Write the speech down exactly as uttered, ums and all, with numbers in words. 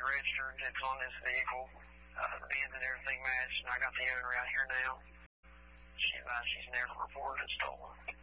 registered. It's on this vehicle. Uh, the bins and everything matched, and I got the owner out here now. She advised she's never reported it stolen.